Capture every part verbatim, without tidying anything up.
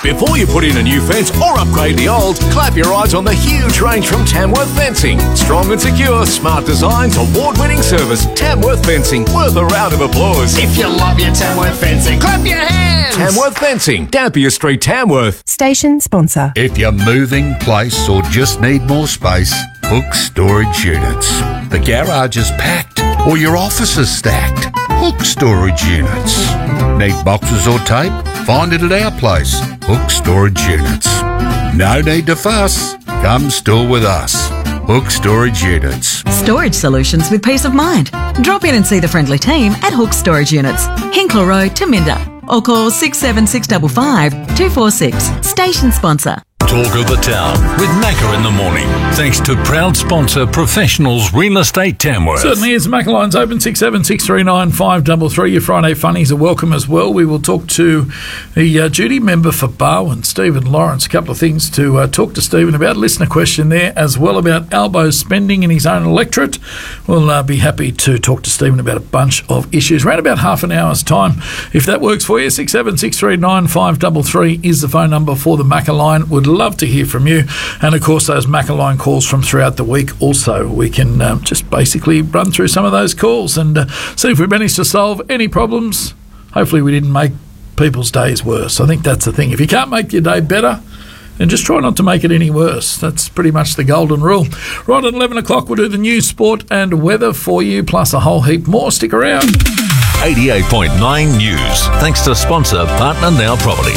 Before you put in a new fence or upgrade the old, clap your eyes on the huge range from Tamworth Fencing. Strong and secure, smart designs, award-winning service. Tamworth Fencing, worth a round of applause. If you love your Tamworth Fencing, clap your hands. Tamworth Fencing, Dampier Street, Tamworth. Station sponsor. If you're moving place or just need more space, Hook Storage Units. The garage is packed or your office is stacked. Hook Storage Units. Need boxes or tape? Find it at our place, Hook Storage Units. No need to fuss. Come store with us. Hook Storage Units. Storage solutions with peace of mind. Drop in and see the friendly team at Hook Storage Units, Hinkler Road, Taminda, or call six seven six five five two four six. Station sponsor. Talk of the Town with Macca in the morning. Thanks to proud sponsor Professionals Real Estate Tamworth. Certainly is. Macca lines open six seven six three nine five three three. Your Friday funnies are welcome as well. We will talk to the uh, duty member for Barwon, Stephen Lawrence. A couple of things to uh, talk to Stephen about. Listener question there as well about Albo spending in his own electorate. We'll uh, be happy to talk to Stephen about a bunch of issues. Around about half an hour's time. If that works for you, six seven six three nine five three three is the phone number for the Macca line. Would love to hear from you, and of course those Macca line calls from throughout the week also. We can um, just basically run through some of those calls and uh, see if we managed to solve any problems. Hopefully we didn't make people's days worse. I think that's the thing. If you can't make your day better, then just try not to make it any worse. That's pretty much the golden rule. Right at eleven o'clock we'll do the news, sport and weather for you, plus a whole heap more. Stick around. eighty-eight point nine News. Thanks to sponsor Partner Now Property.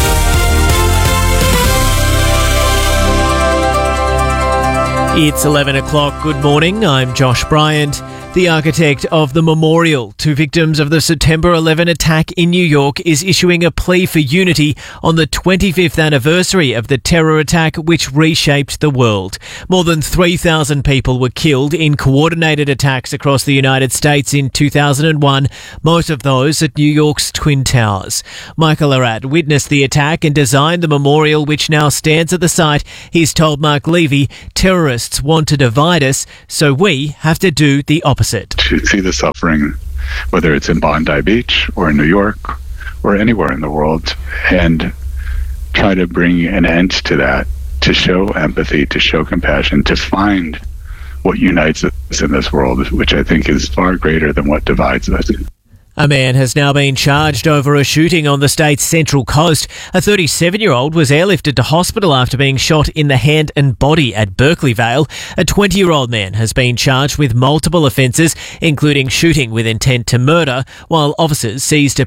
It's eleven o'clock. Good morning. I'm Josh Bryant. The architect of the memorial to victims of the September eleventh attack in New York is issuing a plea for unity on the twenty-fifth anniversary of the terror attack which reshaped the world. More than three thousand people were killed in coordinated attacks across the United States in two thousand one, most of those at New York's Twin Towers. Michael Arad witnessed the attack and designed the memorial which now stands at the site. He's told Mark Levy, terrorists want to divide us, so we have to do the opposite. To see the suffering, whether it's in Bondi Beach or in New York or anywhere in the world, and try to bring an end to that, to show empathy, to show compassion, to find what unites us in this world, which I think is far greater than what divides us. A man has now been charged over a shooting on the state's Central Coast. A thirty-seven-year-old was airlifted to hospital after being shot in the hand and body at Berkeley Vale. A twenty-year-old man has been charged with multiple offences, including shooting with intent to murder, while officers seized a